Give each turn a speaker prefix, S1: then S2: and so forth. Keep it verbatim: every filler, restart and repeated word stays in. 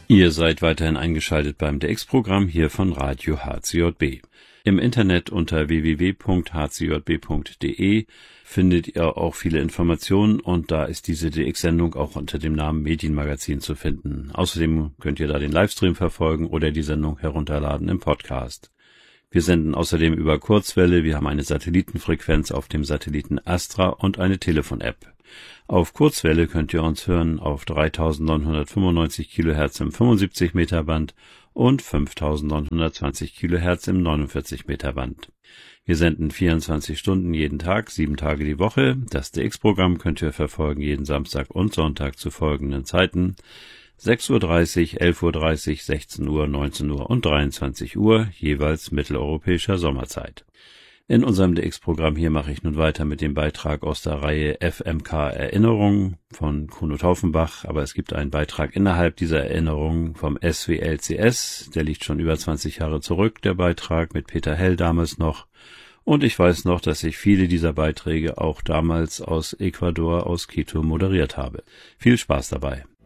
S1: Ihr seid weiterhin eingeschaltet beim D X-Programm hier von Radio H C J B. Im Internet unter w w w punkt h c j b punkt d e findet ihr auch viele Informationen und da ist diese D X-Sendung auch unter dem Namen Medienmagazin zu finden. Außerdem könnt ihr da den Livestream verfolgen oder die Sendung herunterladen im Podcast. Wir senden außerdem über Kurzwelle, wir haben eine Satellitenfrequenz auf dem Satelliten Astra und eine Telefon-App. Auf Kurzwelle könnt ihr uns hören auf dreitausendneunhundertfünfundneunzig Kilohertz im fünfundsiebzig Meter Band und fünftausendneunhundertzwanzig Kilohertz im neunundvierzig Meter Band. Wir senden vierundzwanzig Stunden jeden Tag, sieben Tage die Woche. Das D X-Programm könnt ihr verfolgen jeden Samstag und Sonntag zu folgenden Zeiten: sechs Uhr dreißig, elf Uhr dreißig, sechzehn Uhr, neunzehn Uhr und dreiundzwanzig Uhr, jeweils mitteleuropäischer Sommerzeit. In unserem D X-Programm hier mache ich nun weiter mit dem Beitrag aus der Reihe F M K Erinnerungen von Kuno Taufenbach, aber es gibt einen Beitrag innerhalb dieser Erinnerungen vom S W L C S, der liegt schon über zwanzig Jahre zurück, der Beitrag mit Peter Hell damals noch. Und ich weiß noch, dass ich viele dieser Beiträge auch damals aus Ecuador, aus Quito moderiert habe. Viel Spaß dabei.